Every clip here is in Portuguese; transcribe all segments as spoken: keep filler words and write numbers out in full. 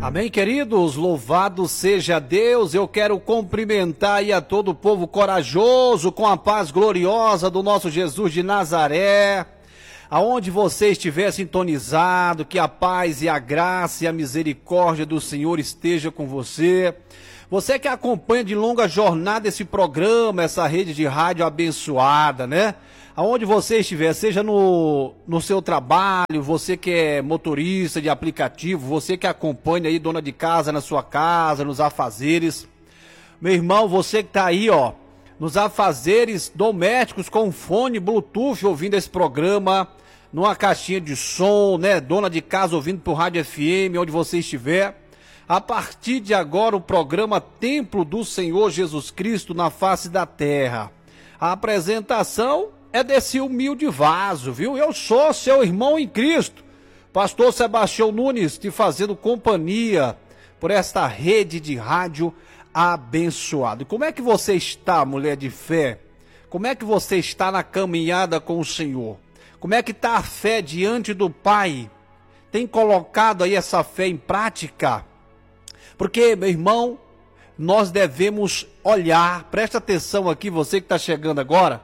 Amém, queridos? Louvado seja Deus. Eu quero cumprimentar aí a todo o povo corajoso com a paz gloriosa do nosso Jesus de Nazaré. Aonde você estiver sintonizado, que a paz e a graça e a misericórdia do Senhor esteja com você. Você que acompanha de longa jornada esse programa, essa rede de rádio abençoada, né? Aonde você estiver, seja no, no seu trabalho, você que é motorista de aplicativo, você que acompanha aí, dona de casa na sua casa, nos afazeres. Meu irmão, você que está aí, ó, nos afazeres domésticos com fone Bluetooth ouvindo esse programa, numa caixinha de som, né? Dona de casa ouvindo por rádio F M, onde você estiver. A partir de agora, o programa Templo do Senhor Jesus Cristo na face da terra. A apresentação é desse humilde vaso, viu? Eu sou seu irmão em Cristo, pastor Sebastião Nunes, te fazendo companhia por esta rede de rádio abençoada. E como é que você está, mulher de fé? Como é que você está na caminhada com o Senhor? Como é que está a fé diante do Pai? Tem colocado aí essa fé em prática? Porque, meu irmão, nós devemos olhar, presta atenção aqui, você que está chegando agora.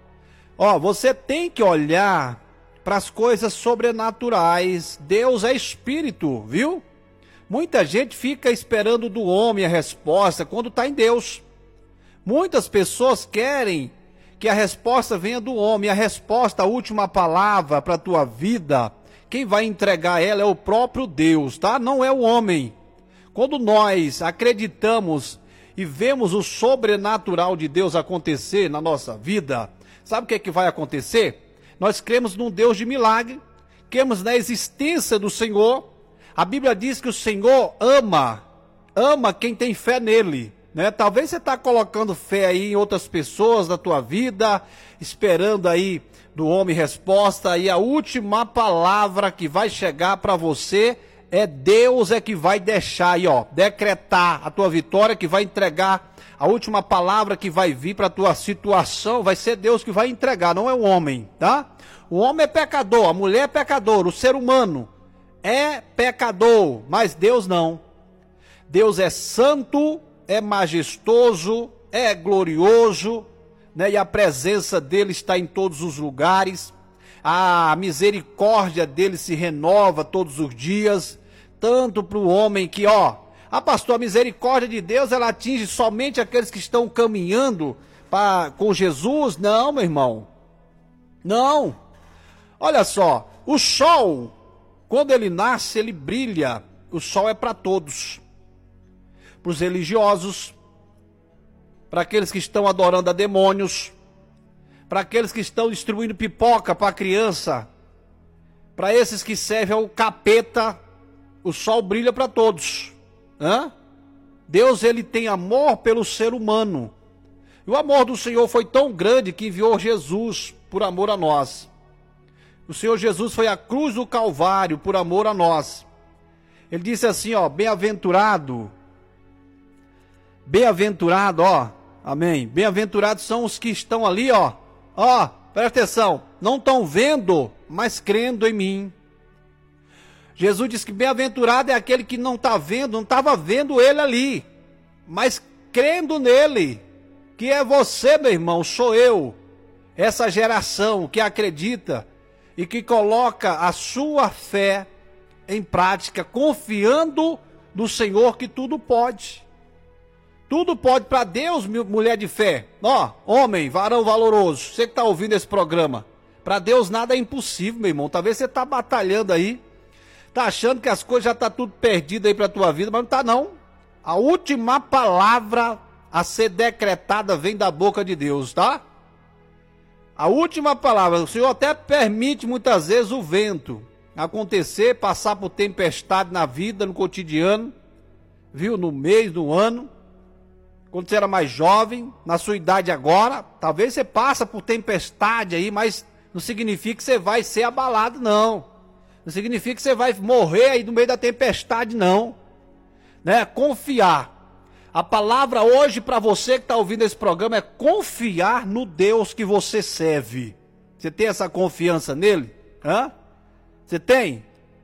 Ó, você tem que olhar para as coisas sobrenaturais. Deus é espírito, viu? Muita gente fica esperando do homem a resposta quando está em Deus. Muitas pessoas querem que a resposta venha do homem. A resposta, a última palavra para a tua vida, quem vai entregar ela é o próprio Deus, tá? Não é o homem. Quando nós acreditamos e vemos o sobrenatural de Deus acontecer na nossa vida, sabe o que é que vai acontecer? Nós cremos num Deus de milagre, cremos na existência do Senhor. A Bíblia diz que o Senhor ama, ama quem tem fé nele, né? Talvez você está colocando fé aí em outras pessoas da tua vida, esperando aí do homem resposta, e a última palavra que vai chegar para você é Deus é que vai deixar aí, ó, decretar a tua vitória, que vai entregar a última palavra que vai vir para a tua situação, vai ser Deus que vai entregar, não é o homem, tá? O homem é pecador, a mulher é pecador, o ser humano é pecador, mas Deus não. Deus é santo, é majestoso, é glorioso, né? E a presença dele está em todos os lugares. A misericórdia dele se renova todos os dias, tanto para o homem que, ó, ah, pastor, a misericórdia de Deus, ela atinge somente aqueles que estão caminhando pra, com Jesus? Não, meu irmão. Não. Olha só, o sol, quando ele nasce, ele brilha. O sol é para todos. Para os religiosos, para aqueles que estão adorando a demônios, para aqueles que estão distribuindo pipoca para a criança, para esses que servem ao capeta, o sol brilha para todos. Hã? Deus, ele tem amor pelo ser humano. E o amor do Senhor foi tão grande que enviou Jesus por amor a nós. O Senhor Jesus foi à cruz do Calvário por amor a nós. Ele disse assim, ó, bem-aventurado, bem-aventurado, ó, amém, bem-aventurados são os que estão ali, ó, ó, presta atenção, não estão vendo, mas crendo em mim. Jesus disse que bem-aventurado é aquele que não está vendo, não estava vendo ele ali, mas crendo nele, que é você, meu irmão, sou eu, essa geração que acredita e que coloca a sua fé em prática, confiando no Senhor que tudo pode. Tudo pode para Deus, mulher de fé. Ó, homem, varão valoroso, você que está ouvindo esse programa, para Deus nada é impossível, meu irmão. Talvez você está batalhando aí, tá achando que as coisas já estão tá tudo perdido aí para a tua vida, mas não tá não. A última palavra a ser decretada vem da boca de Deus, tá? A última palavra, o Senhor até permite muitas vezes o vento acontecer, passar por tempestade na vida, no cotidiano, viu? No mês, no ano, quando você era mais jovem, na sua idade agora, talvez você passa por tempestade aí, mas não significa que você vai ser abalado, não. Não significa que você vai morrer aí no meio da tempestade, não. Né? Confiar. A palavra hoje para você que está ouvindo esse programa é confiar no Deus que você serve. Você tem essa confiança nele? Hã? Você tem?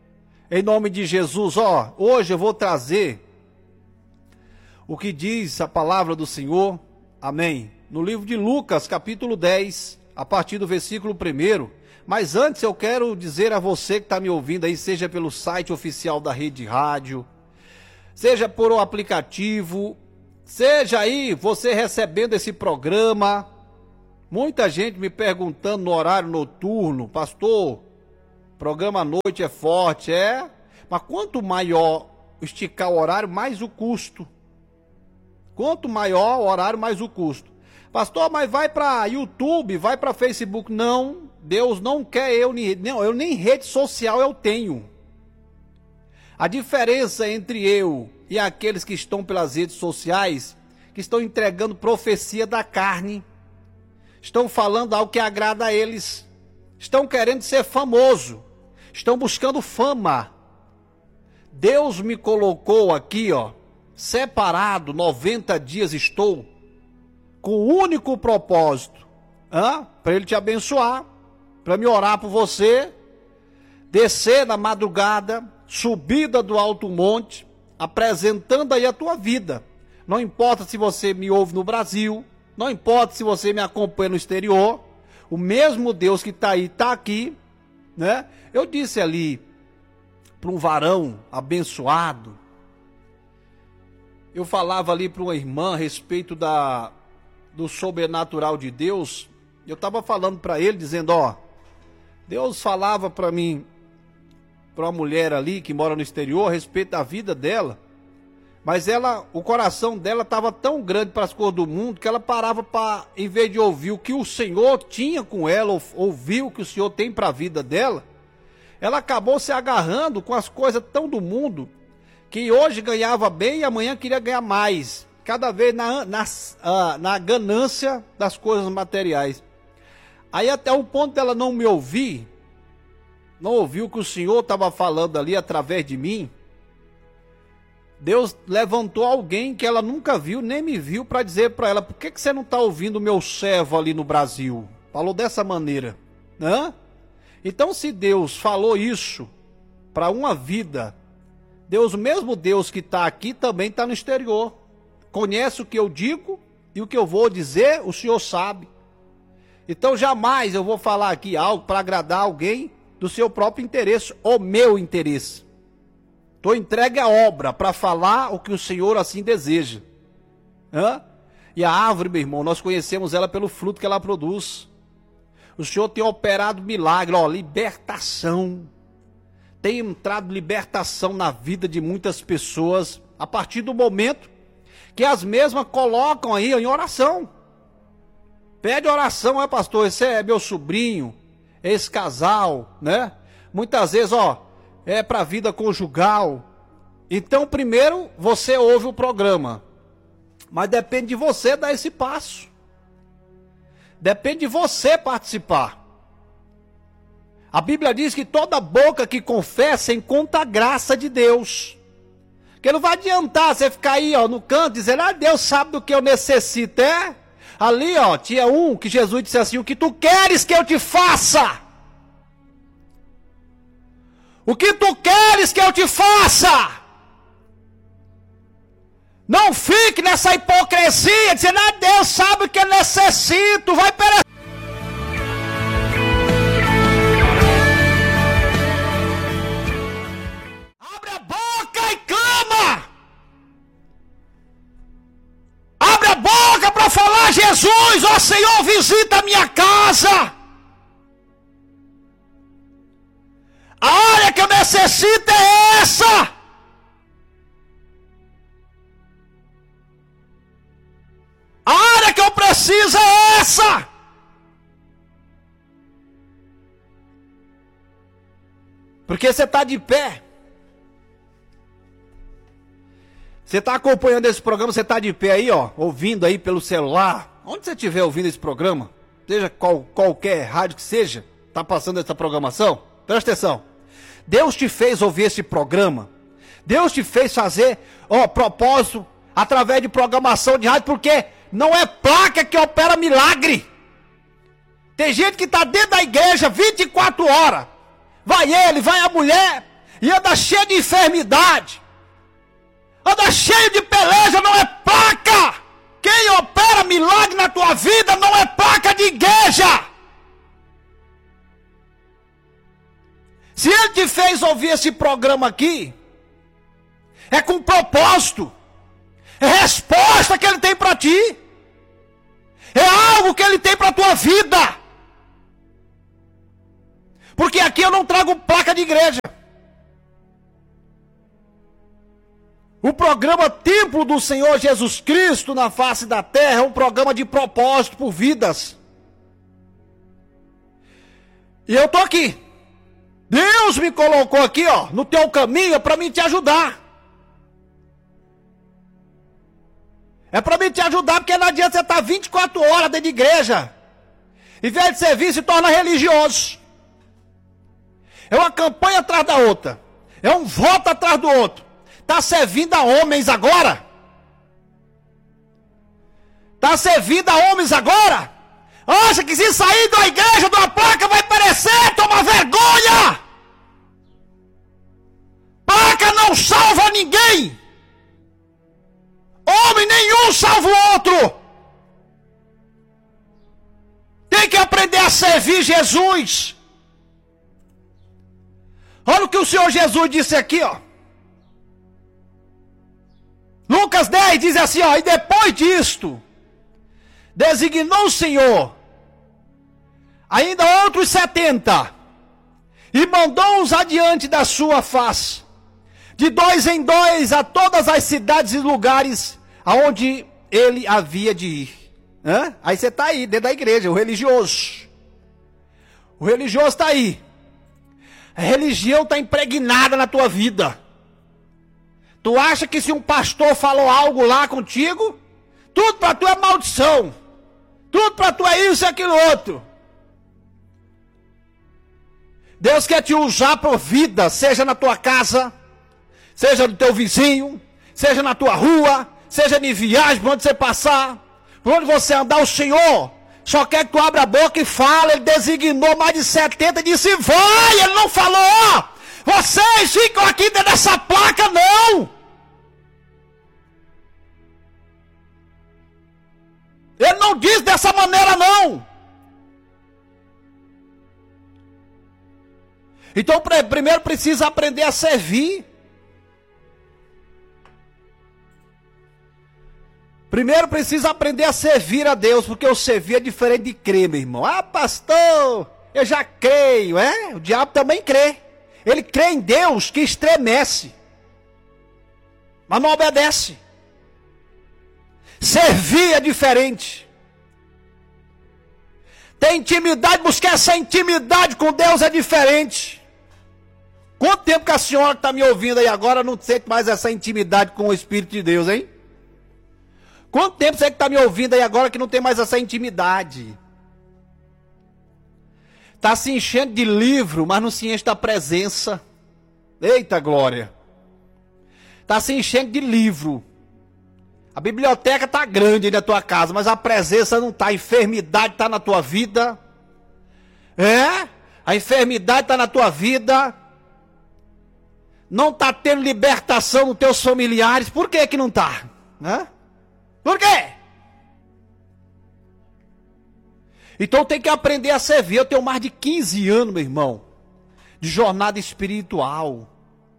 Em nome de Jesus, ó, hoje eu vou trazer o que diz a palavra do Senhor, amém? No livro de Lucas, capítulo dez, a partir do versículo primeiro. Mas antes eu quero dizer a você que está me ouvindo aí, seja pelo site oficial da Rede Rádio, seja por um aplicativo, seja aí você recebendo esse programa. Muita gente me perguntando no horário noturno, pastor, programa à noite é forte, é? Mas quanto maior esticar o horário, mais o custo. Quanto maior o horário, mais o custo. Pastor, mas vai para YouTube, vai para Facebook. Não, Deus não quer eu, não, eu nem rede social eu tenho. A diferença entre eu e aqueles que estão pelas redes sociais, que estão entregando profecia da carne, estão falando algo que agrada a eles, estão querendo ser famoso, estão buscando fama. Deus me colocou aqui, ó, separado, noventa dias estou, com o único propósito, para Ele te abençoar, para me orar por você, descer na madrugada, subida do alto monte, apresentando aí a tua vida. Não importa se você me ouve no Brasil, não importa se você me acompanha no exterior, o mesmo Deus que está aí, está aqui, né? Eu disse ali para um varão abençoado, eu falava ali para uma irmã a respeito da, do sobrenatural de Deus, eu estava falando para ele, dizendo, ó, Deus falava para mim, para uma mulher ali que mora no exterior, a respeito da vida dela, mas ela, o coração dela estava tão grande para as coisas do mundo, que ela parava para, em vez de ouvir o que o Senhor tinha com ela, ou ouvir o que o Senhor tem para a vida dela, ela acabou se agarrando com as coisas tão do mundo, que hoje ganhava bem e amanhã queria ganhar mais, cada vez na, na, uh, na ganância das coisas materiais. Aí até o ponto dela não me ouvir, não ouviu o que o Senhor estava falando ali através de mim, Deus levantou alguém que ela nunca viu, nem me viu, para dizer para ela, por que, que você não está ouvindo o meu servo ali no Brasil? Falou dessa maneira, né? Então se Deus falou isso para uma vida, Deus, o mesmo Deus que está aqui, também está no exterior. Conhece o que eu digo e o que eu vou dizer, o Senhor sabe. Então jamais eu vou falar aqui algo para agradar alguém do seu próprio interesse, ou meu interesse. Estou entregue à obra para falar o que o Senhor assim deseja. Hã? E a árvore, meu irmão, nós conhecemos ela pelo fruto que ela produz. O Senhor tem operado milagre, ó, libertação. Tem entrado libertação na vida de muitas pessoas, a partir do momento que as mesmas colocam aí em oração. Pede oração, é pastor, esse é meu sobrinho, é esse casal, né? Muitas vezes, ó, é para a vida conjugal. Então, primeiro, você ouve o programa. Mas depende de você dar esse passo. Depende de você participar. A Bíblia diz que toda boca que confessa encontra a graça de Deus. Que não vai adiantar você ficar aí, ó, no canto, dizendo, ah, Deus sabe do que eu necessito, é? Ali, ó, tinha um que Jesus disse assim, o que tu queres que eu te faça? O que tu queres que eu te faça? Não fique nessa hipocrisia, dizendo, ah, Deus sabe o que eu necessito, vai perecer. Abre a boca e clama. Abre a boca para falar, Jesus, ó Senhor, visita a minha casa. A área que eu necessito é essa. A área que eu preciso é essa. Porque você está de pé. Você está acompanhando esse programa, você está de pé aí, ó, ouvindo aí pelo celular. Onde você estiver ouvindo esse programa, seja qual, qualquer rádio que seja, está passando essa programação, presta atenção. Deus te fez ouvir esse programa. Deus te fez fazer, ó, propósito, através de programação de rádio, porque não é placa que opera milagre. Tem gente que está dentro da igreja vinte e quatro horas. Vai ele, vai a mulher, e anda cheio de enfermidade, anda cheio de peleja, não é placa. Quem opera milagre na tua vida não é placa de igreja. Se ele te fez ouvir esse programa aqui, é com propósito, é resposta que ele tem para ti, é algo que ele tem para a tua vida. Porque aqui eu não trago placa de igreja. O programa Templo do Senhor Jesus Cristo na face da terra é um programa de propósito por vidas. E eu estou aqui. Deus me colocou aqui, ó, no teu caminho para mim te ajudar. É para mim te ajudar, porque não adianta você estar vinte e quatro horas dentro de igreja. Em vez de servir, se torna religioso. É uma campanha atrás da outra. É um voto atrás do outro. Está servindo a homens agora? Está servindo a homens agora? Acha que se sair da igreja, de uma placa, vai perecer? Toma vergonha! Placa não salva ninguém! Homem nenhum salva o outro! Tem que aprender a servir Jesus! Olha o que o Senhor Jesus disse aqui, ó. Lucas dez diz assim, ó, e depois disto, designou o Senhor ainda outros setenta, e mandou-os adiante da sua face, de dois em dois, a todas as cidades e lugares aonde ele havia de ir. Hã? Aí você está aí, dentro da igreja, o religioso. O religioso está aí. A religião está impregnada na tua vida. Tu acha que se um pastor falou algo lá contigo, tudo para tu é maldição. Tudo para tu é isso e aquilo outro. Deus quer te usar para vida, seja na tua casa, seja no teu vizinho, seja na tua rua, seja em viagem, por onde você passar, por onde você andar, o Senhor só quer que tu abra a boca e fale. Ele designou mais de setenta e disse, vai, ele não falou, ó, vocês ficam aqui dentro dessa placa, não. Ele não diz dessa maneira, não. Então, primeiro precisa aprender a servir. Primeiro precisa aprender a servir a Deus, porque o servir é diferente de crer, meu irmão. Ah, pastor, eu já creio, é? O diabo também crê. Ele crê em Deus que estremece, mas não obedece. Servir é diferente. Ter intimidade, buscar essa intimidade com Deus é diferente. Quanto tempo que a senhora que está me ouvindo aí agora não sente mais essa intimidade com o Espírito de Deus, hein? Quanto tempo você que está me ouvindo aí agora que não tem mais essa intimidade? Está se enchendo de livro, mas não se enche da presença. Eita glória! Está se enchendo de livro. A biblioteca está grande aí na tua casa, mas a presença não está. A enfermidade está na tua vida. É? A enfermidade está na tua vida. Não está tendo libertação nos teus familiares. Por que que não está? Hã? Por quê? Então tem que aprender a servir. Eu tenho mais de quinze anos, meu irmão, de jornada espiritual.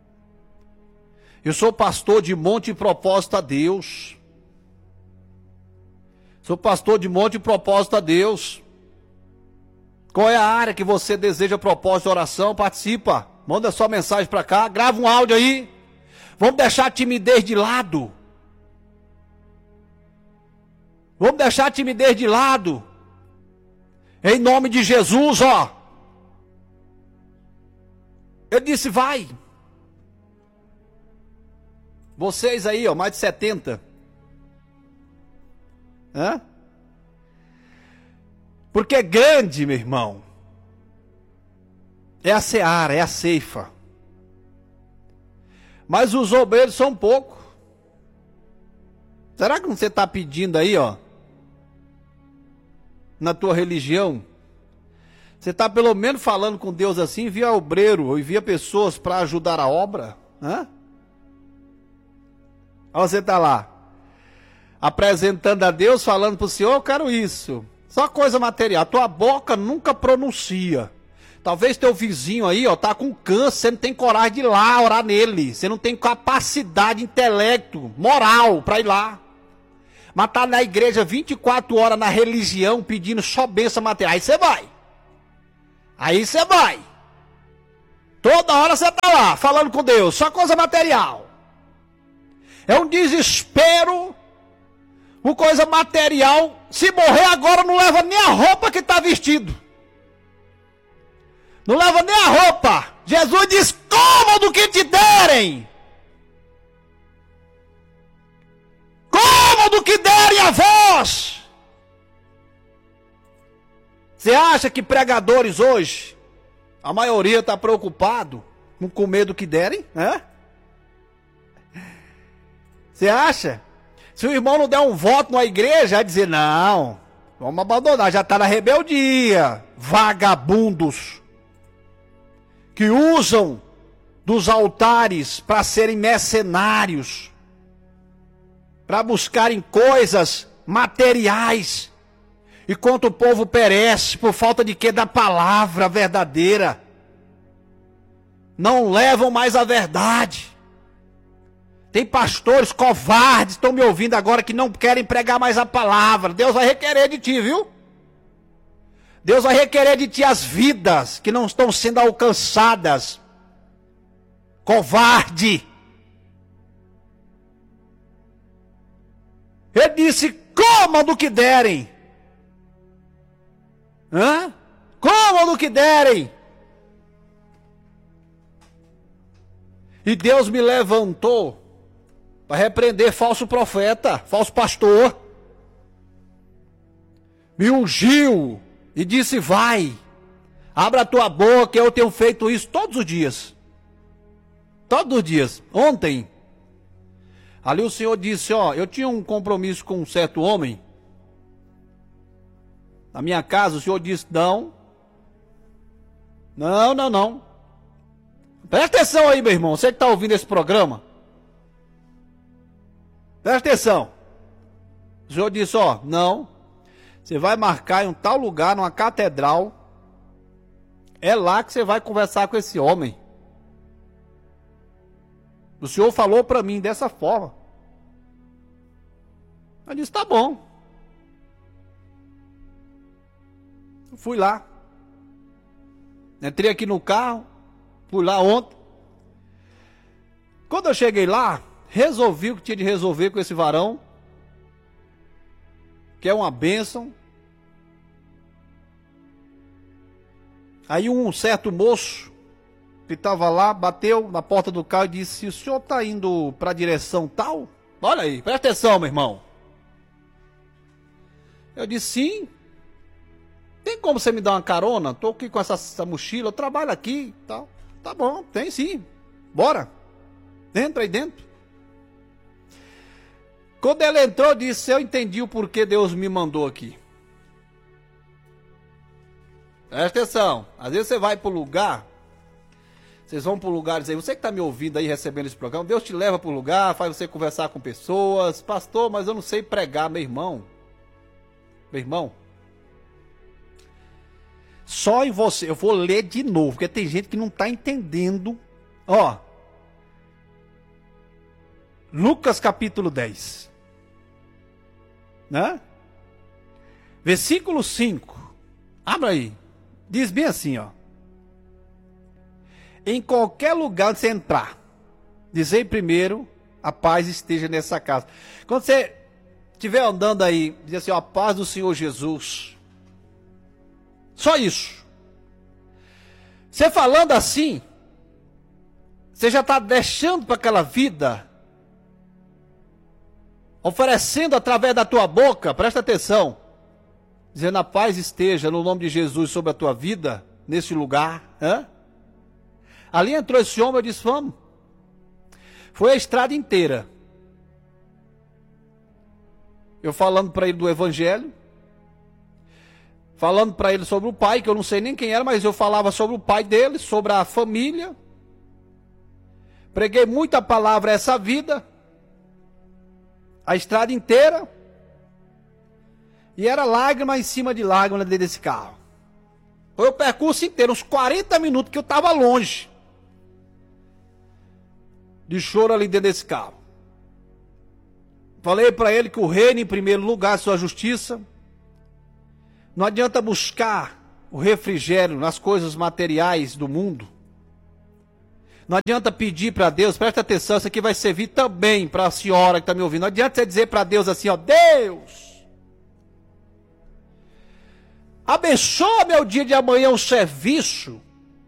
Eu sou pastor de Monte e Propósito a Deus. Sou pastor de Monte e Propósito a Deus. Qual é a área que você deseja propósito de oração? Participa. Manda sua mensagem para cá. Grava um áudio aí. Vamos deixar a timidez de lado. Vamos deixar a timidez de lado. Em nome de Jesus, ó. Ele disse, vai. Vocês aí, ó, mais de setenta. Hã? Porque grande, meu irmão, é a seara, é a ceifa. Mas os obreiros são poucos. Será que você está pedindo aí, ó, na tua religião, Você está pelo menos falando com Deus assim, envia obreiro, ou envia pessoas para ajudar a obra? Hã? Ou você está lá, apresentando a Deus, falando para o Senhor, eu quero isso. Só coisa material, tua boca nunca pronuncia. Talvez teu vizinho aí, ó, tá com câncer, você não tem coragem de ir lá orar nele. Você não tem capacidade, intelecto, moral para ir lá. Mas tá na igreja vinte e quatro horas na religião, pedindo só bênção material. Aí você vai. Aí você vai. Toda hora você tá lá, falando com Deus, só coisa material. É um desespero, uma coisa material. Se morrer agora, não leva nem a roupa que tá vestido. Não leva nem a roupa. Jesus diz, coma do que te derem. Coma do que derem a vós. Você acha que pregadores hoje, a maioria está preocupado com comer do que derem? Né? Você acha? Se o irmão não der um voto na igreja, vai dizer, não, vamos abandonar, já está na rebeldia. Vagabundos que usam dos altares para serem mercenários, para buscarem coisas materiais, enquanto o povo perece por falta de quê? Da palavra verdadeira. Não levam mais a verdade. Tem pastores covardes, estão me ouvindo agora, que não querem pregar mais a palavra. Deus vai requerer de ti, viu? Deus vai requerer de ti as vidas que não estão sendo alcançadas. Covarde. Ele disse, comam do que derem. Hã? Comam do que derem. E Deus me levantou para repreender falso profeta, falso pastor. Me ungiu e disse, vai, abra a tua boca, eu tenho feito isso todos os dias. Todos os dias. Ontem, ali o Senhor disse, ó, eu tinha um compromisso com um certo homem. Na minha casa, o Senhor disse, não. Não, não, não. Presta atenção aí, meu irmão, você que está ouvindo esse programa. Presta atenção. O Senhor disse, ó, não. Você vai marcar em um tal lugar, numa catedral. É lá que você vai conversar com esse homem. O Senhor falou para mim dessa forma. Eu disse, tá bom. Eu fui lá. Entrei aqui no carro. Fui lá ontem. Quando eu cheguei lá, resolvi o que tinha de resolver com esse varão, que é uma bênção. Aí um certo moço que estava lá, bateu na porta do carro e disse, o senhor está indo para a direção tal? Olha aí, presta atenção, meu irmão. Eu disse, sim. Tem como você me dar uma carona? Estou aqui com essa, essa mochila, eu trabalho aqui e tal. Tá bom, tem sim. Bora. Entra aí dentro. Quando ele entrou, disse, eu entendi o porquê Deus me mandou aqui. Presta atenção. Às vezes você vai para o lugar, vocês vão para o lugar e dizem, você que está me ouvindo aí, recebendo esse programa, Deus te leva para o lugar, faz você conversar com pessoas. Pastor, mas eu não sei pregar, meu irmão. Meu irmão. Só em você, eu vou ler de novo, porque tem gente que não está entendendo. Ó. Lucas capítulo dez. Né? Versículo cinco. Abra aí. Diz bem assim, ó. Em qualquer lugar onde você entrar, dizei primeiro, a paz esteja nessa casa. Quando você estiver andando aí, diz assim, ó, a paz do Senhor Jesus. Só isso. Você falando assim, você já está deixando para aquela vida, oferecendo através da tua boca, presta atenção, dizendo a paz esteja no nome de Jesus sobre a tua vida, nesse lugar. Hã? Ali entrou esse homem, eu disse, vamos. Foi a estrada inteira. Eu falando para ele do evangelho. falando para ele sobre o pai, que eu não sei nem quem era, mas eu falava sobre o pai dele, sobre a família. Preguei muita palavra essa vida, a estrada inteira, e era lágrima em cima de lágrima dentro desse carro. Foi o percurso inteiro, uns quarenta minutos que eu estava longe de choro ali dentro desse carro. Falei para ele que o reino em primeiro lugar, sua justiça. Não adianta buscar o refrigério nas coisas materiais do mundo. Não adianta pedir para Deus, presta atenção, isso aqui vai servir também para a senhora que está me ouvindo. Não adianta você dizer para Deus assim, ó, Deus, abençoa meu dia de amanhã o serviço,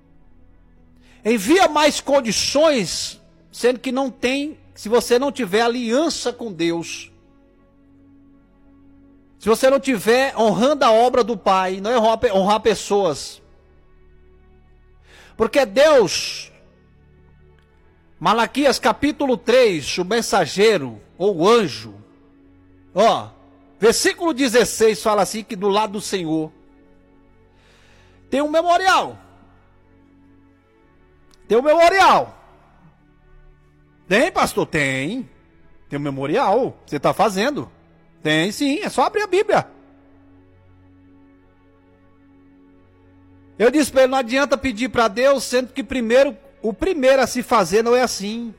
envia mais condições, sendo que não tem, se você não tiver aliança com Deus, se você não tiver honrando a obra do Pai, não é honrar, honrar pessoas, porque Deus, Malaquias capítulo três, o mensageiro, ou o anjo, ó, versículo dezesseis fala assim, que do lado do Senhor tem um memorial, tem um memorial, tem pastor? Tem, tem um memorial, você está fazendo, tem sim, é só abrir a Bíblia. Eu disse para ele, não adianta pedir para Deus, sendo que primeiro, o primeiro a se fazer não é assim.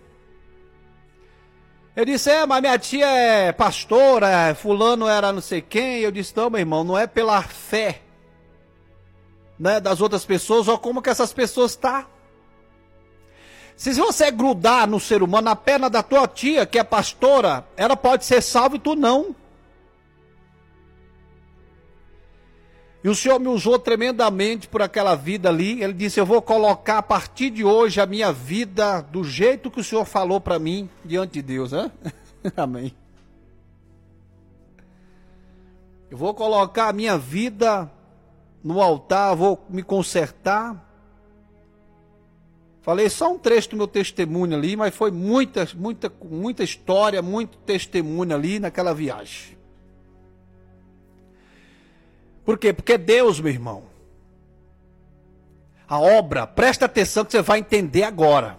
Eu disse, é, mas minha tia é pastora, fulano era não sei quem. Eu disse, não, meu irmão, não é pela fé, né, das outras pessoas, ou como que essas pessoas estão. Se você grudar no ser humano, na perna da tua tia, que é pastora, ela pode ser salva e tu não. E o Senhor me usou tremendamente por aquela vida ali. Ele disse, eu vou colocar a partir de hoje a minha vida do jeito que o Senhor falou para mim, diante de Deus, né? Amém. Eu vou colocar a minha vida no altar, vou me consertar. Falei só um trecho do meu testemunho ali, mas foi muita, muita, muita história, muito testemunho ali naquela viagem. Por quê? Porque Deus, meu irmão, a obra, presta atenção que você vai entender agora.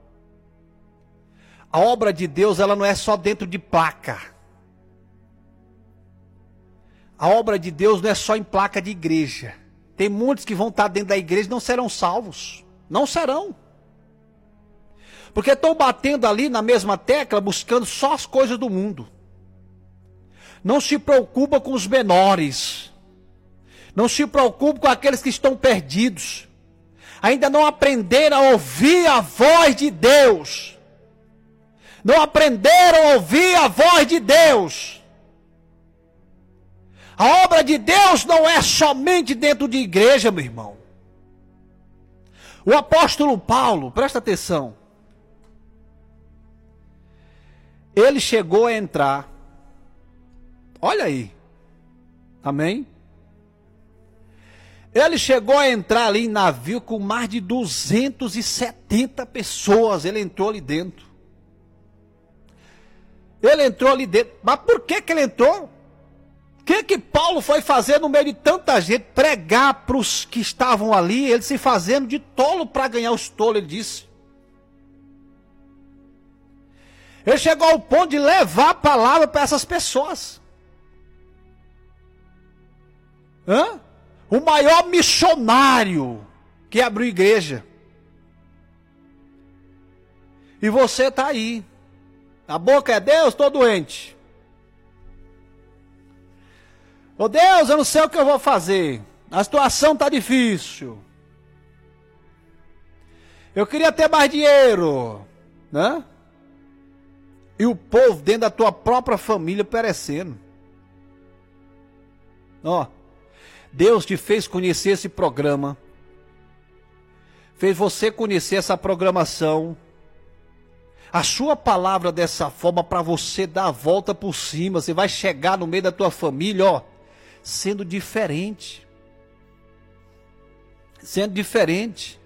A obra de Deus, ela não é só dentro de placa. A obra de Deus não é só em placa de igreja. Tem muitos que vão estar dentro da igreja e não serão salvos. Não serão. Porque estão batendo ali na mesma tecla, buscando só as coisas do mundo. Não se preocupa com os menores. Não se preocupe com aqueles que estão perdidos. Ainda não aprenderam a ouvir a voz de Deus. Não aprenderam a ouvir a voz de Deus. A obra de Deus não é somente dentro de igreja, meu irmão. O apóstolo Paulo, presta atenção. Ele chegou a entrar. Olha aí. Amém? Ele chegou a entrar ali em navio com mais de duzentas e setenta pessoas. Ele entrou ali dentro. Ele entrou ali dentro. Mas por que que ele entrou? O que que Paulo foi fazer no meio de tanta gente? Pregar para os que estavam ali. Ele se fazendo de tolo para ganhar os tolos, ele disse. Ele chegou ao ponto de levar a palavra para essas pessoas. Hã? O maior missionário que abriu igreja. E você está aí. A boca é Deus, estou doente. Ô Deus, eu não sei o que eu vou fazer. A situação está difícil. Eu queria ter mais dinheiro. Né? E o povo dentro da tua própria família perecendo. Ó. Deus te fez conhecer esse programa, fez você conhecer essa programação, a sua palavra dessa forma para você dar a volta por cima. Você vai chegar no meio da tua família, ó, sendo diferente, sendo diferente,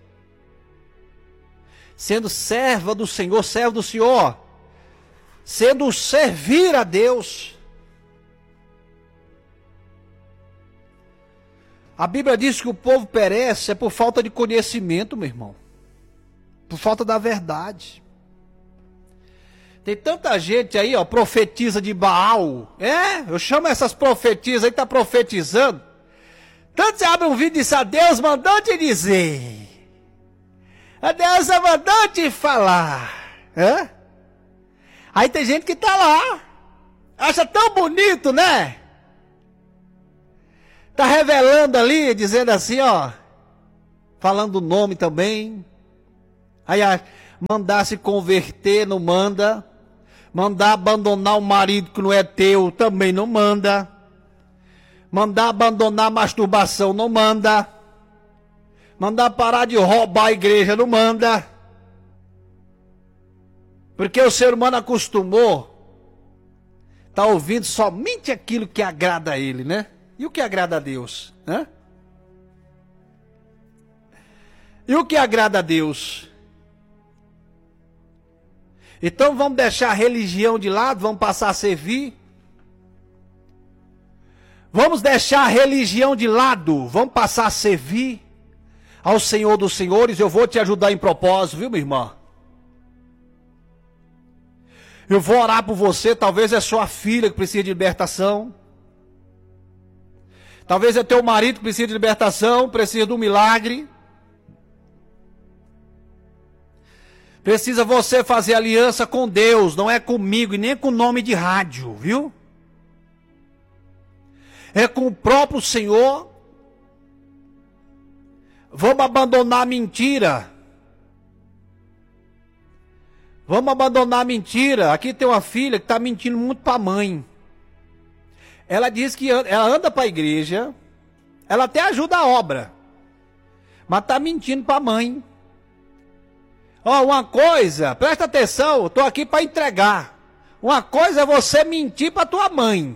sendo serva do Senhor, servo do Senhor, sendo servir a Deus. A Bíblia diz que o povo perece é por falta de conhecimento, meu irmão. Por falta da verdade. Tem tanta gente aí, ó, profetiza de Baal. É, eu chamo essas profetisas aí, tá profetizando. Tanto você abre um vídeo e diz, a Deus mandou te dizer. A Deus mandou te falar. É? Aí tem gente que tá lá. Acha tão bonito, né? Tá revelando ali, dizendo assim, ó. Falando o nome também. Aí a, mandar se converter, não manda. Mandar abandonar o marido que não é teu, também não manda. Mandar abandonar a masturbação, não manda. Mandar parar de roubar a igreja, não manda. Porque o ser humano acostumou tá ouvindo somente aquilo que agrada a ele, né? E o que agrada a Deus, né? E o que agrada a Deus? Então vamos deixar a religião de lado, vamos passar a servir. Vamos deixar a religião de lado, vamos passar a servir ao Senhor dos Senhores. Eu vou te ajudar em propósito, viu, minha irmã? Eu vou orar por você, talvez é sua filha que precisa de libertação. Talvez é teu marido que precisa de libertação, precisa de um milagre. Precisa você fazer aliança com Deus, não é comigo e nem com o nome de rádio, viu? É com o próprio Senhor. Vamos abandonar a mentira. Vamos abandonar a mentira. Aqui tem uma filha que está mentindo muito para a mãe. Ela diz que ela anda para a igreja, ela até ajuda a obra, mas está mentindo para a mãe. Ó, oh, uma coisa, presta atenção, eu estou aqui para entregar. Uma coisa é você mentir para tua mãe.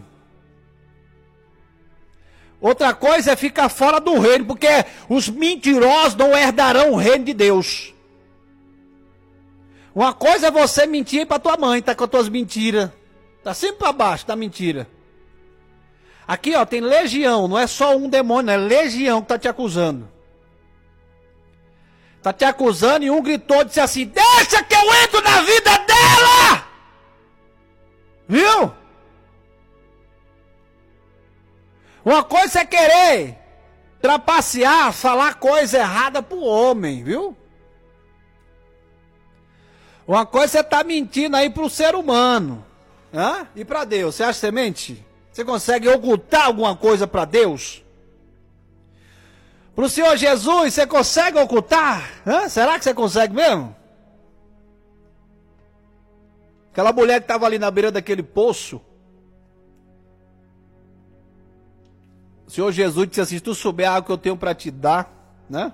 Outra coisa é ficar fora do reino, porque os mentirosos não herdarão o reino de Deus. Uma coisa é você mentir para tua mãe, tá com as tuas mentiras. Tá sempre para baixo da mentira. Aqui, ó, tem legião, não é só um demônio, é legião que tá te acusando. Tá te acusando e um gritou e disse assim, deixa que eu entro na vida dela! Viu? Uma coisa é querer trapacear, falar coisa errada pro homem, viu? Uma coisa é estar tá mentindo aí pro ser humano. Hã? E para Deus, você acha que você mente? Você consegue ocultar alguma coisa para Deus? Para o Senhor Jesus, você consegue ocultar? Hã? Será que você consegue mesmo? Aquela mulher que estava ali na beira daquele poço. O Senhor Jesus disse assim, se tu souber algo que eu tenho para te dar, né?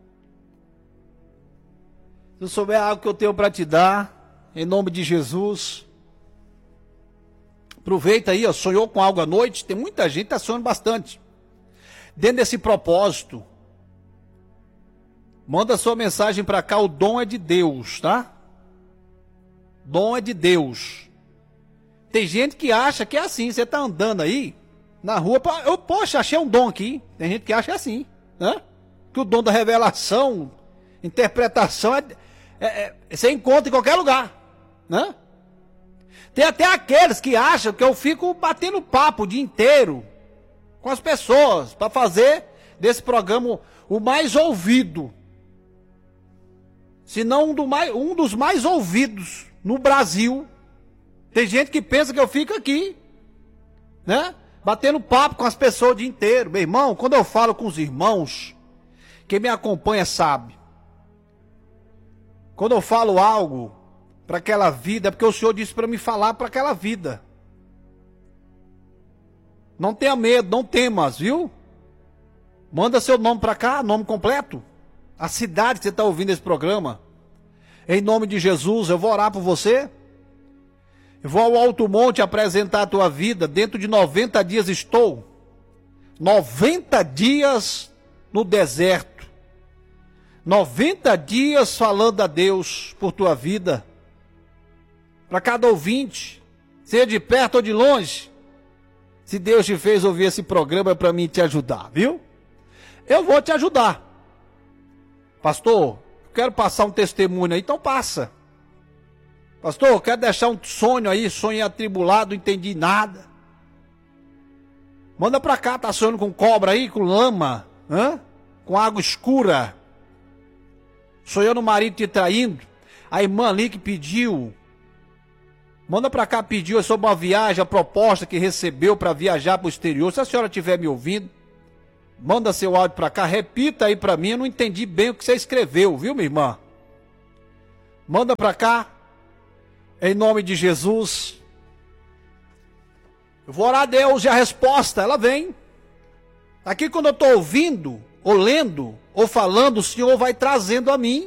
Se tu souber algo que eu tenho para te dar, em nome de Jesus... Aproveita aí, ó, sonhou com algo à noite? Tem muita gente que está sonhando bastante. Dentro desse propósito, manda sua mensagem para cá, o dom é de Deus, tá? Dom é de Deus. Tem gente que acha que é assim, você está andando aí, na rua, eu, poxa, achei um dom aqui. Tem gente que acha que é assim, né? Que o dom da revelação, interpretação, é, é, é, você encontra em qualquer lugar, né? Tem até aqueles que acham que eu fico batendo papo o dia inteiro com as pessoas para fazer desse programa o mais ouvido. Se não um, do mais, um dos mais ouvidos no Brasil. Tem gente que pensa que eu fico aqui, né? Batendo papo com as pessoas o dia inteiro. Meu irmão, quando eu falo com os irmãos, quem me acompanha sabe. Quando eu falo algo para aquela vida, é porque o Senhor disse para me falar para aquela vida. Não tenha medo, não temas, viu? Manda seu nome para cá, nome completo. A cidade que você está ouvindo esse programa. Em nome de Jesus, eu vou orar por você. Eu vou ao Alto Monte apresentar a tua vida. Dentro de noventa dias estou. noventa dias no deserto. noventa dias falando a Deus por tua vida. Para cada ouvinte, seja de perto ou de longe, se Deus te fez ouvir esse programa é para mim te ajudar, viu? Eu vou te ajudar. Pastor, eu quero passar um testemunho aí, então passa. Pastor, eu quero deixar um sonho aí, sonho atribulado, não entendi nada. Manda pra cá, tá sonhando com cobra aí, com lama, hã? Com água escura. Sonhando o marido te traindo. A irmã ali que pediu. Manda pra cá, pediu sobre uma viagem, a proposta que recebeu para viajar para o exterior. Se a senhora estiver me ouvindo, manda seu áudio pra cá, repita aí pra mim, eu não entendi bem o que você escreveu, viu, minha irmã? Manda pra cá, em nome de Jesus. Eu vou orar a Deus e a resposta, ela vem. Aqui quando eu estou ouvindo, ou lendo, ou falando, o Senhor vai trazendo a mim.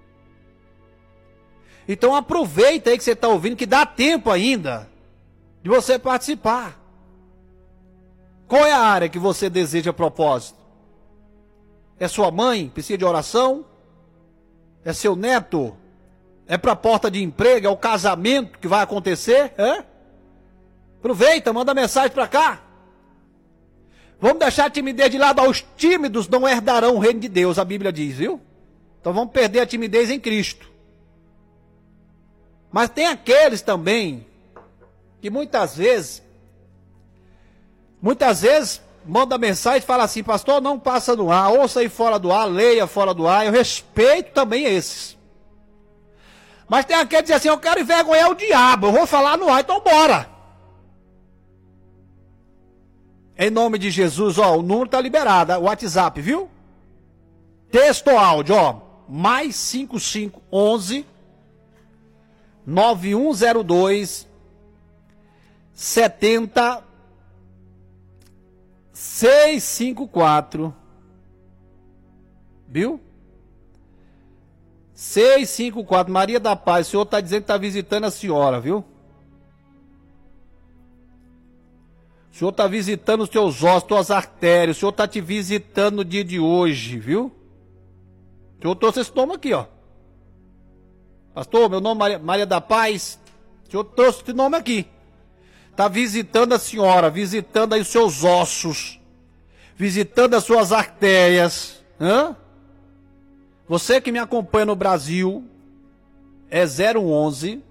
Então aproveita aí que você está ouvindo, que dá tempo ainda de você participar. Qual é a área que você deseja a propósito? É sua mãe? Precisa de oração? É seu neto? É para a porta de emprego? É o casamento que vai acontecer? É? Aproveita, manda mensagem para cá. Vamos deixar a timidez de lado. Os tímidos não herdarão o reino de Deus, a Bíblia diz, viu? Então vamos perder a timidez em Cristo. Mas tem aqueles também que muitas vezes, muitas vezes manda mensagem e fala assim, pastor, não passa no ar, ouça aí fora do ar, leia fora do ar. Eu respeito também esses. Mas tem aqueles que dizem assim, eu quero envergonhar o diabo, eu vou falar no ar, então bora. Em nome de Jesus, ó, o número tá liberado, o WhatsApp, viu? Texto ou áudio, ó, mais cinco cinco onze nove um zero dois setenta seis cinco quatro, viu? seis cinco quatro, Maria da Paz, o senhor está dizendo que está visitando a senhora, viu? O senhor está visitando os teus ossos, tuas artérias. O senhor está te visitando no dia de hoje, viu? O senhor trouxe esse nome aqui, ó. Pastor, meu nome é Maria, Maria da Paz. O senhor trouxe esse nome aqui. Está visitando a senhora, visitando aí os seus ossos. Visitando as suas artérias. Hã? Você que me acompanha no Brasil, é zero onze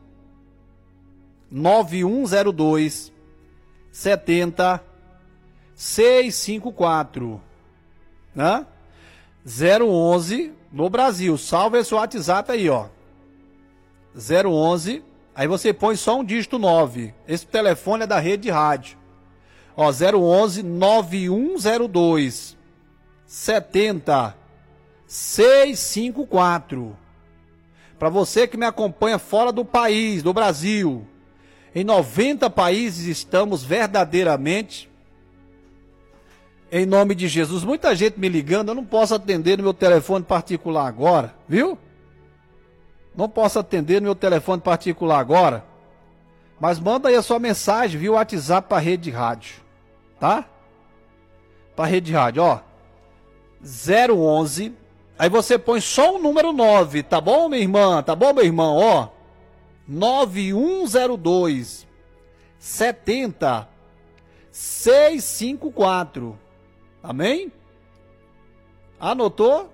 nove um zero dois setenta seis cinco quatro, né? zero onze no Brasil. Salve esse WhatsApp aí, ó. zero onze, aí você põe só um dígito nove. Esse telefone é da rede de rádio. Ó, zero onze nove um zero dois setenta seis cinco quatro. Para você que me acompanha fora do país, do Brasil. Em noventa países estamos verdadeiramente, em nome de Jesus. Muita gente me ligando, eu não posso atender no meu telefone particular agora, viu? Não posso atender no meu telefone particular agora, mas manda aí a sua mensagem via WhatsApp para a rede de rádio, tá? Para a rede de rádio, ó, zero onze, aí você põe só o número nove, tá bom, minha irmã? Tá bom, meu irmão? Ó, nove um zero dois setenta seis cinco quatro. Amém? Anotou?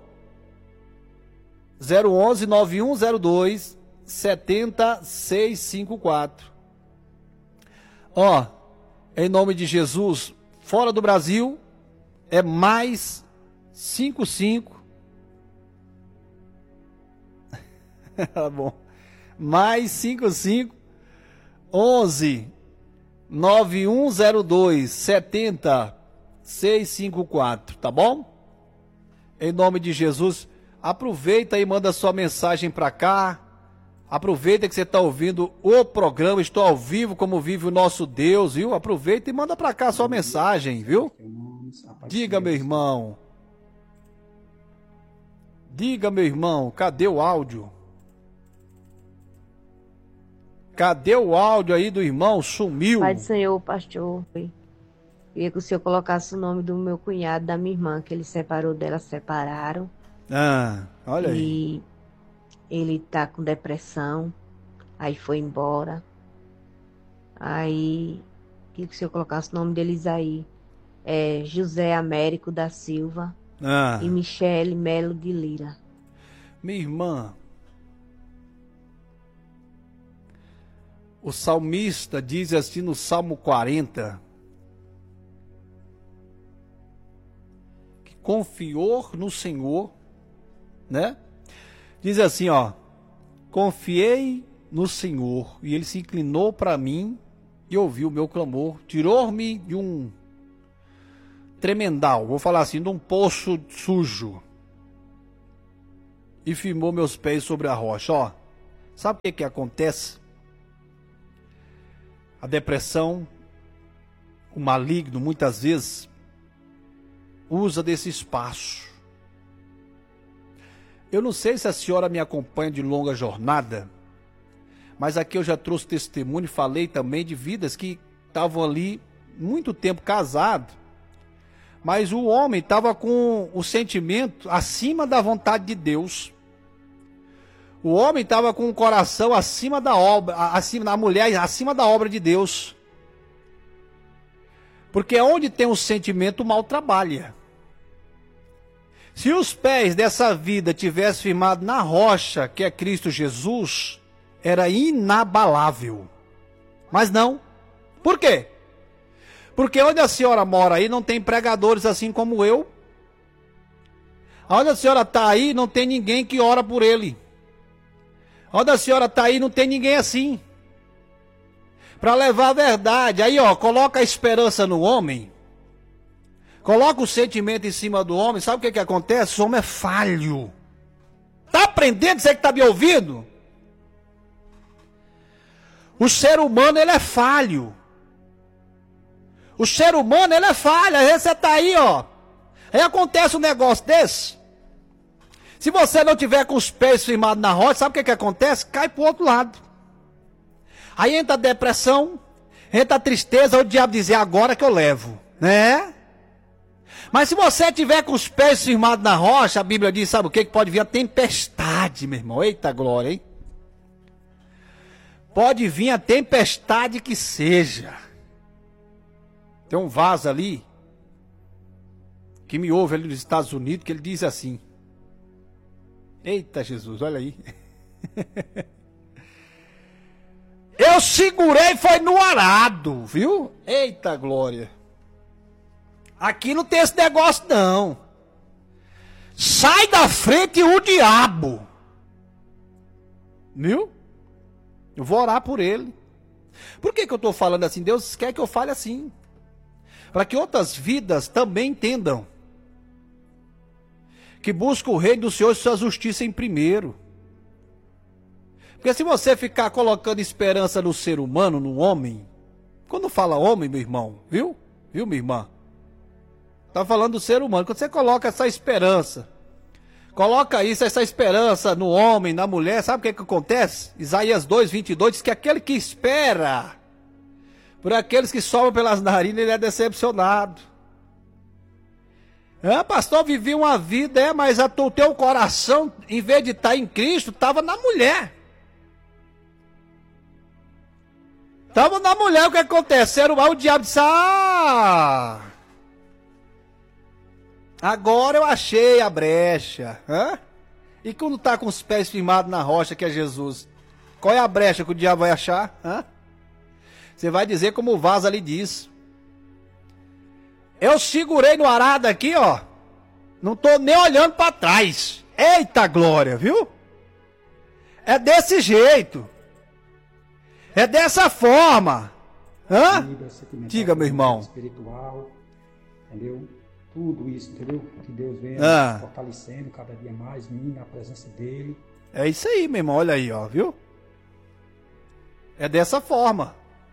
zero onze nove um zero dois setenta seis cinco quatro. Ó, em nome de Jesus, fora do Brasil é mais cinquenta e cinco. Tá bom. Mais cinquenta e cinco onze nove um zero dois setenta seis cinco quatro, tá bom? Em nome de Jesus, aproveita e manda sua mensagem para cá. Aproveita que você está ouvindo o programa, estou ao vivo como vive o nosso Deus, viu? Aproveita e manda para cá sua mensagem, viu? Diga, meu irmão. Diga, meu irmão, cadê o áudio? Cadê o áudio aí do irmão? Sumiu. Pai do Senhor, pastor. Queria que o senhor colocasse o nome do meu cunhado, da minha irmã, que ele separou dela, separaram. Ah, olha aí. E ele tá com depressão. Aí foi embora. Aí, queria que o senhor colocasse o nome deles aí. É José Américo da Silva. Ah. E Michele Melo de Lira. Minha irmã, o salmista diz assim no Salmo quarenta, que confiou no Senhor, né? Diz assim, ó, confiei no Senhor e Ele se inclinou para mim e ouviu o meu clamor, tirou-me de um tremendal, vou falar assim, de um poço sujo e firmou meus pés sobre a rocha. Ó, sabe o que que acontece? A depressão, o maligno, muitas vezes, usa desse espaço. Eu não sei se a senhora me acompanha de longa jornada, mas aqui eu já trouxe testemunho e falei também de vidas que estavam ali muito tempo casados, mas o homem estava com o sentimento acima da vontade de Deus. O homem estava com o coração acima da obra, acima da mulher, acima da obra de Deus. Porque onde tem um sentimento, o mal trabalha. Se os pés dessa vida tivessem firmado na rocha, que é Cristo Jesus, era inabalável. Mas não. Por quê? Porque onde a senhora mora aí não tem pregadores assim como eu. Onde a senhora está aí não tem ninguém que ora por ele. Onde a senhora está aí não tem ninguém assim. Para levar a verdade. Aí ó, coloca a esperança no homem. Coloca o sentimento em cima do homem. Sabe o que que acontece? O homem é falho. Está aprendendo? Você que está me ouvindo? O ser humano ele é falho. O ser humano ele é falho. Às vezes você está aí ó. Aí acontece um negócio desse. Se você não tiver com os pés firmados na rocha, sabe o que que acontece? Cai pro outro lado. Aí entra a depressão, entra a tristeza, o diabo dizer, agora que eu levo, né? Mas se você tiver com os pés firmados na rocha, a Bíblia diz, sabe o que? Que pode vir a tempestade, meu irmão. Eita glória, hein? Pode vir a tempestade que seja. Tem um vaso ali, que me ouve ali nos Estados Unidos, que ele diz assim, eita Jesus, olha aí. Eu segurei, foi no arado, viu? Eita glória. Aqui não tem esse negócio não. Sai da frente o diabo. Viu? Eu vou orar por ele. Por que que eu estou falando assim? Deus quer que eu fale assim. Para que outras vidas também entendam. Que busca o reino do Senhor e sua justiça em primeiro. Porque se você ficar colocando esperança no ser humano, no homem, quando fala homem, meu irmão, viu? Viu, minha irmã? Está falando do ser humano. Quando você coloca essa esperança, coloca isso, essa esperança no homem, na mulher, sabe o que que acontece? Isaías dois, vinte e dois diz que aquele que espera por aqueles que sobem pelas narinas, ele é decepcionado. É, pastor, vivi uma vida, é, mas a, o teu coração, em vez de estar em Cristo, estava na mulher. Estava na mulher, o que acontece? Era o diabo disse, ah, agora eu achei a brecha. Hã? E quando está com os pés firmados na rocha, que é Jesus, qual é a brecha que o diabo vai achar? Hã? Você vai dizer como o vaso ali diz. Eu segurei no arado aqui, ó. Não estou nem olhando para trás. Eita glória, viu? É desse jeito. É dessa forma. Hã? Diga, meu irmão. Espiritual, entendeu? Tudo isso, entendeu? Que Deus venha ah. fortalecendo cada dia mais, mim na presença dele. É isso aí, meu irmão. Olha aí, ó, viu? É dessa forma.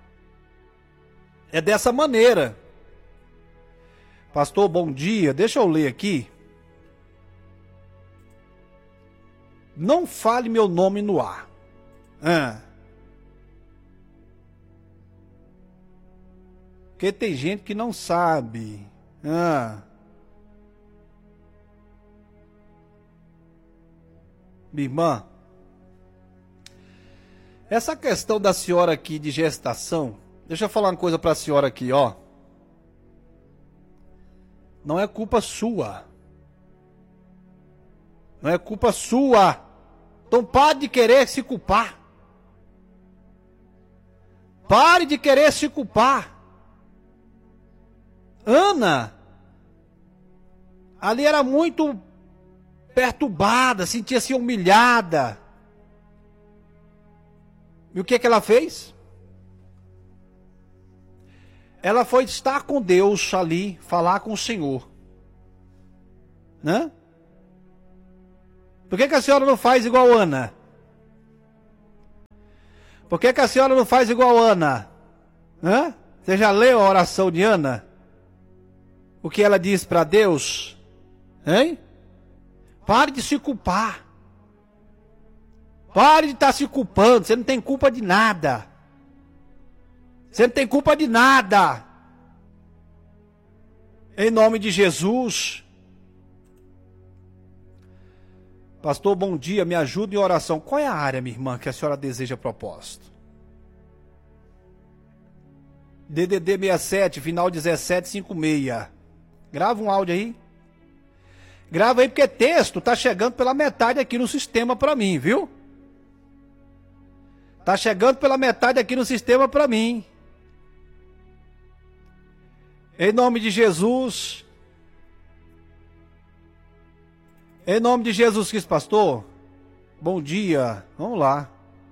É dessa maneira. Pastor, bom dia. Deixa eu ler aqui. Não fale meu nome no ar. Ah. Porque tem gente que não sabe. Ah. Minha irmã, essa questão da senhora aqui de gestação, deixa eu falar uma coisa para a senhora aqui, ó. Não é culpa sua. Não é culpa sua. Então pare de querer se culpar. Pare de querer se culpar. Ana, ali era muito perturbada, sentia-se humilhada. E o que que ela fez? Ela foi estar com Deus ali, falar com o Senhor. Né? Por que que a senhora não faz igual Ana? Por que que a senhora não faz igual Ana? Hã? Você já leu a oração de Ana? O que ela diz para Deus? Hein? Pare de se culpar. Pare de estar se culpando. Você não tem culpa de nada. Você não tem culpa de nada. Em nome de Jesus. Pastor, bom dia, me ajuda em oração. Qual é a área, minha irmã, que a senhora deseja propósito? D D D sessenta e sete, final dezessete cinquenta e seis. Grava um áudio aí. Grava aí, porque texto tá chegando pela metade aqui no sistema para mim, viu? Tá chegando pela metade aqui no sistema para mim. Em nome de Jesus. Em nome de Jesus Cristo, pastor. Bom dia. Vamos lá.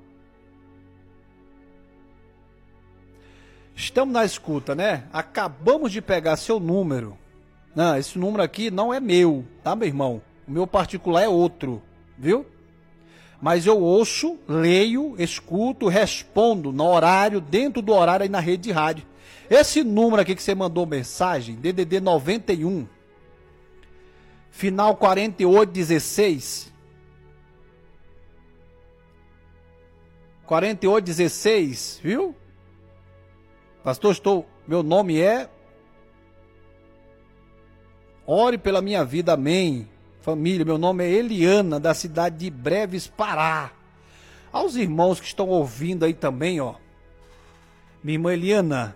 Estamos na escuta, né? Acabamos de pegar seu número. Não, esse número aqui não é meu, tá, meu irmão? O meu particular é outro, viu? Mas eu ouço, leio, escuto, respondo no horário, dentro do horário aí na rede de rádio. Esse número aqui que você mandou mensagem, D D D noventa e um, final quarenta e oito dezesseis. quarenta e oito dezesseis, viu? Pastor, estou, meu nome é... Ore pela minha vida, amém. Família, meu nome é Eliana, da cidade de Breves, Pará. Aos irmãos que estão ouvindo aí também, ó. Minha irmã Eliana,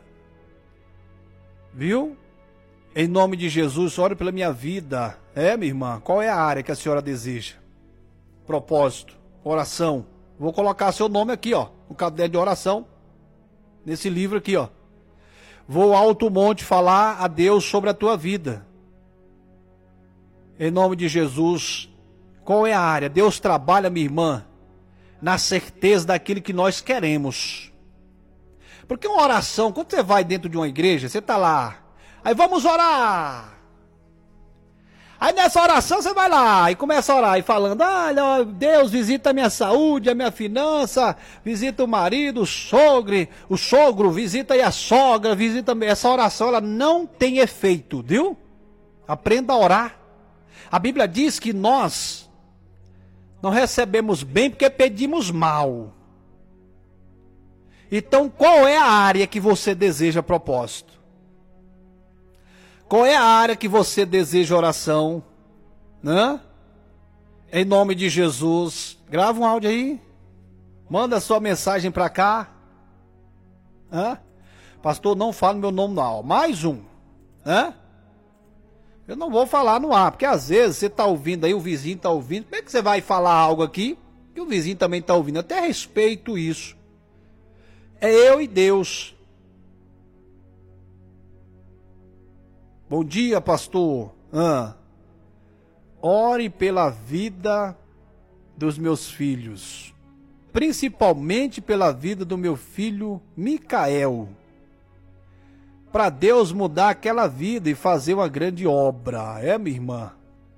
viu? Em nome de Jesus, ore pela minha vida. É, minha irmã, qual é a área que a senhora deseja? Propósito, oração. Vou colocar seu nome aqui, ó, no caderno de oração. Nesse livro aqui, ó. Vou ao alto monte falar a Deus sobre a tua vida. Em nome de Jesus. Qual é a área? Deus trabalha, minha irmã, na certeza daquilo que nós queremos. Porque uma oração, quando você vai dentro de uma igreja, você está lá, aí vamos orar. Aí nessa oração você vai lá e começa a orar e falando, olha, Deus visita a minha saúde, a minha finança, visita o marido, o sogro, o sogro, visita aí a sogra, visita... Essa oração, ela não tem efeito, viu? Aprenda a orar. A Bíblia diz que nós não recebemos bem porque pedimos mal. Então, qual é a área que você deseja propósito? Qual é a área que você deseja oração? Né? Em nome de Jesus. Grava um áudio aí. Manda sua mensagem para cá. Hã? Pastor, não fala meu nome não. Mais um. Hã? Eu não vou falar no ar, porque às vezes você está ouvindo aí, o vizinho está ouvindo. Como é que você vai falar algo aqui que o vizinho também está ouvindo? Eu até respeito isso. É eu e Deus. Bom dia, pastor. Ah, ore pela vida dos meus filhos, principalmente pela vida do meu filho Micael, para Deus mudar aquela vida e fazer uma grande obra. É, minha irmã?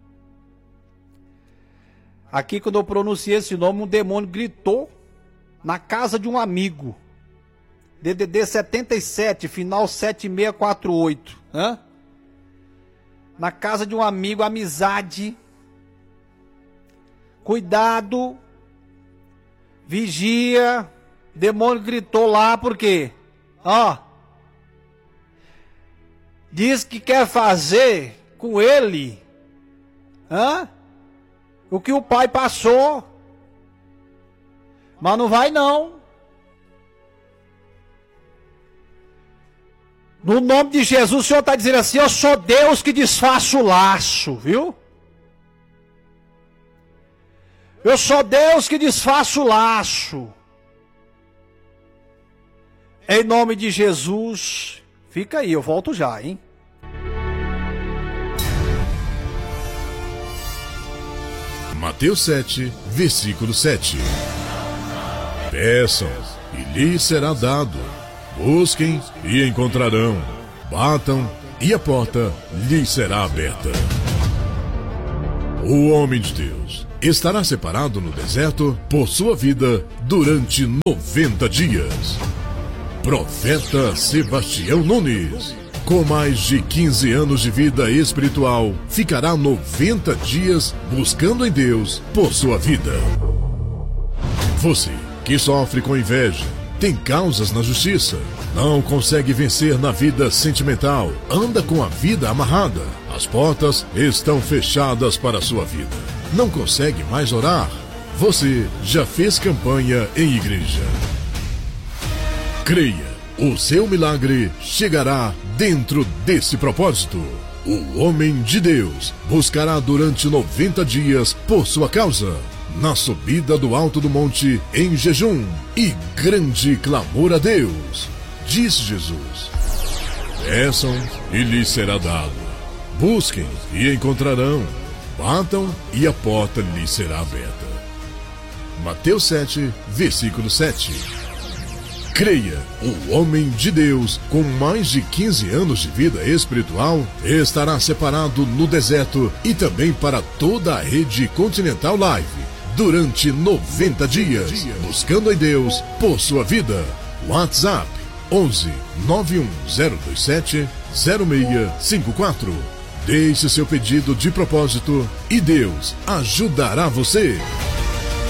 Aqui, quando eu pronunciei esse nome, um demônio gritou na casa de um amigo. D D D setenta e sete, final sete seis quatro oito. Hã? Na casa de um amigo, amizade. Cuidado. Vigia. Demônio gritou lá, por quê? Ó. Diz que quer fazer com ele. Hã? O que o pai passou. Mas não vai não. No nome de Jesus, o Senhor está dizendo assim, eu sou Deus que desfaço o laço, viu? Eu sou Deus que desfaço o laço. Em nome de Jesus. Fica aí, eu volto já, hein? Mateus sete, versículo sete. Peçam, e lhes será dado. Busquem, e encontrarão. Batam, e a porta lhes será aberta. O homem de Deus estará separado no deserto por sua vida durante noventa dias. Profeta Sebastião Nunes, com mais de quinze anos de vida espiritual, ficará noventa dias buscando em Deus por sua vida. Você que sofre com inveja, tem causas na justiça, não consegue vencer na vida sentimental, anda com a vida amarrada, as portas estão fechadas para a sua vida, não consegue mais orar, você já fez campanha em igreja. Creia, o seu milagre chegará dentro desse propósito. O homem de Deus buscará durante noventa dias por sua causa, na subida do alto do monte, em jejum e grande clamor a Deus. Disse Jesus: peçam e lhes será dado. Busquem e encontrarão. Batam e a porta lhes será aberta. Mateus sete, versículo sete. Creia, o homem de Deus, com mais de quinze anos de vida espiritual, estará separado no deserto e também para toda a rede Continental Live, durante noventa dias, buscando em Deus por sua vida. WhatsApp onze, nove um zero dois sete, zero seis cinco quatro. Deixe seu pedido de propósito e Deus ajudará você.